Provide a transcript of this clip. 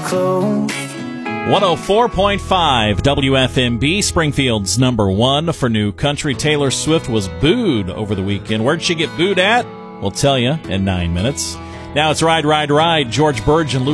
closed. 104.5 WFMB, Springfield's number one for new country. Taylor Swift was booed over the weekend. Where'd she get booed at? We'll tell you in 9 minutes. Now it's Ride, Ride, Ride. George Burge and Lou